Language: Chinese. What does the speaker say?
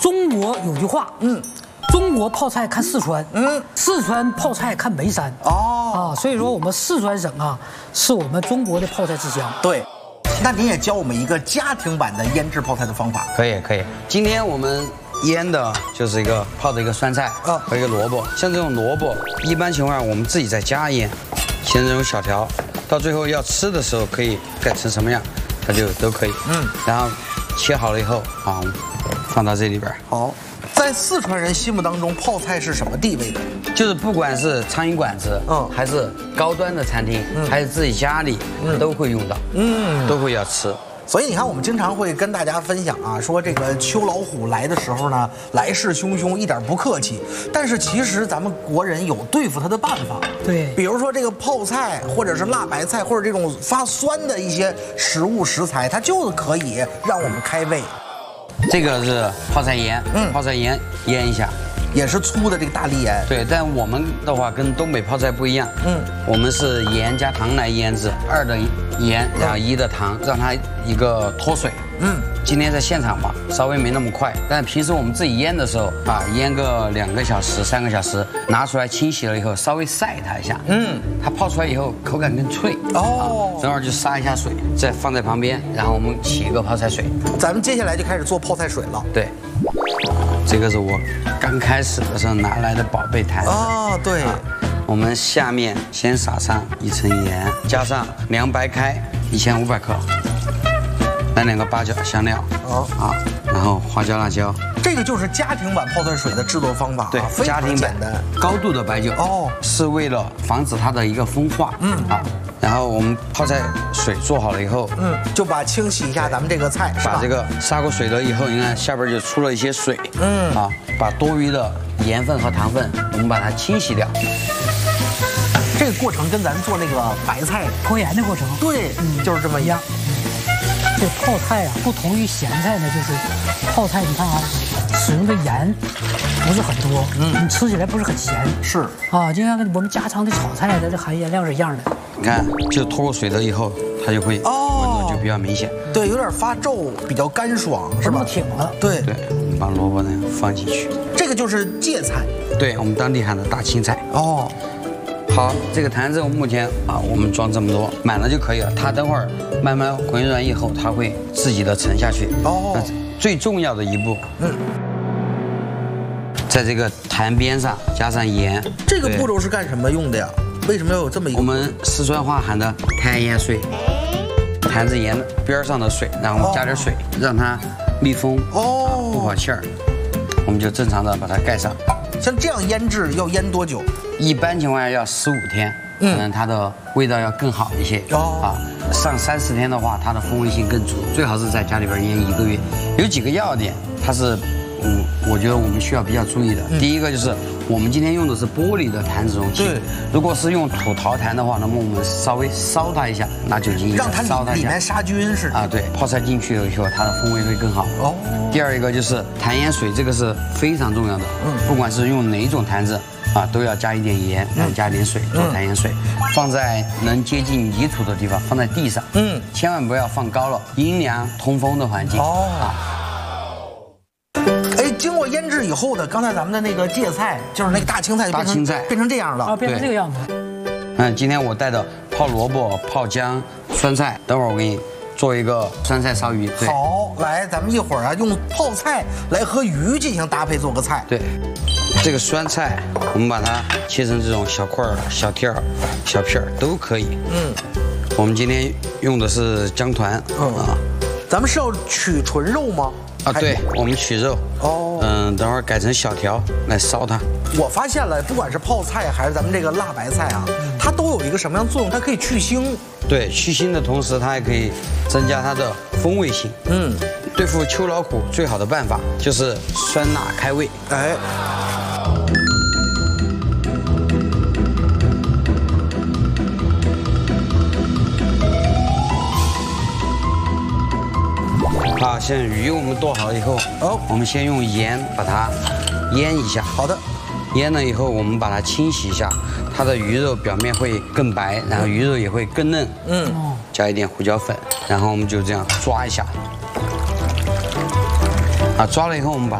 中国有句话，中国泡菜看四川，四川泡菜看眉山。所以说我们四川省啊，是我们中国的泡菜之乡。 对，那您也教我们一个家庭版的腌制泡菜的方法。 可以。今天我们腌的就是泡的一个酸菜和一个萝卜。像这种萝卜，一般情况下我们自己在家腌，切这种小条，到最后要吃的时候可以改成什么样，它就都可以。然后切好了以后啊，放到这里边。 好，在四川人心目当中，泡菜是什么地位的？ 就是不管是苍蝇馆子，还是高端的餐厅，还是自己家里，都会用到，都会要吃。 所以你看，我们经常会跟大家分享啊，说这个秋老虎来的时候呢，来势汹汹，一点不客气。但是其实咱们国人有对付它的办法。 对， 比如说这个泡菜，或者是辣白菜，或者这种发酸的一些食材，它就可以让我们开胃。 这个是泡菜盐，泡菜盐腌一下。 也是粗的这个大粒盐， 对，但我们的话跟东北泡菜不一样，我们是盐加糖来腌制，2的盐，然后1的糖，让它一个脱水。今天在现场嘛，稍微没那么快，但平时我们自己腌的时候啊，腌个2个小时、3个小时，拿出来清洗了以后，稍微晒它一下，它泡出来以后口感更脆。等会儿就杀一下水，再放在旁边，然后我们起一个泡菜水。 咱们接下来就开始做泡菜水了。 对。这个是我刚开始的时候拿来的宝贝坛子。 对。 我们下面先撒上1层盐，加上凉白开1500克，来2个八角香料，然后花椒、辣椒。 这个就是家庭版泡菜水的制作方法， 对， 非常简单。 高度的白酒，是为了防止它的一个风化。然后我们泡菜水做好了以后， 就清洗一下咱们这个菜， 把这个杀过水了以后，你看下边就出了一些水，把多余的盐分和糖分，我们把它清洗掉。 这个过程跟咱做那个白菜脱盐的过程， 对，就是这么一样。 这泡菜啊，不同于咸菜呢，就是泡菜，你看啊，使用的盐不是很多，你吃起来不是很咸。是啊，就像我们家常的炒菜的这含盐量是一样的。 你看，就脱过水了以后，它就会温度就比较明显。 对，有点发皱，比较干爽，是吧？ 挺了。 对，我们把萝卜呢放进去。 这个就是芥菜， 对我们当地喊的大青菜。好，这个坛子目前我们装这么多，满了就可以了。它等会儿慢慢回软以后，它会自己的沉下去。那最重要的一步，在这个坛边上加上盐。 这个步骤是干什么用的呀？为什么要有这么一个？ 我们四川话喊的摊盐水，坛子沿边上的水，然后我们加点水，让它密封，不跑气儿，我们就正常的把它盖上。 像这样腌制要腌多久？ 一般情况下要15天，可能它的味道要更好一些。上30天的话，它的风味性更足，最好是在家里边腌1个月。有几个要点，它是我觉得我们需要比较注意的。第一个就是我们今天用的是玻璃的坛子容器，如果是用土陶坛的话，那么我们稍微烧它一下，拿酒精让它里面杀菌是对，泡菜进去了以后，它的风味会更好。第二一个就是坛盐水，这个是非常重要的。不管是用哪种坛子都要加一点盐，然后加一点水做坛盐水，放在能接近泥土的地方，放在地上。千万不要放高了，阴凉通风的环境。 经过腌制以后的，刚才咱们的那个芥菜，就是那个大青菜，变成这样了， 变成这个样子。 今天我带的泡萝卜、泡姜、酸菜，等会儿我给你做一个酸菜烧鱼。 好，来，咱们一会儿用泡菜来和鱼进行搭配，做个菜。 对，这个酸菜我们把它切成这种小块儿、小条、小片儿都可以。我们今天用的是姜团。 咱们是要取纯肉吗？ 对，我们取肉。等会儿改成小条来烧它。 我发现了，不管是泡菜还是咱们这个辣白菜它都有一个什么样的作用？它可以去腥。对， 去腥的同时，它还可以增加它的风味性。对付秋老虎最好的办法就是酸辣开胃。好，现在鱼我们剁好了以后，我们先用盐把它腌一下。 好的。 腌了以后，我们把它清洗一下，它的鱼肉表面会更白，然后鱼肉也会更嫩。加一点胡椒粉，然后我们就这样抓一下。抓了以后，我们把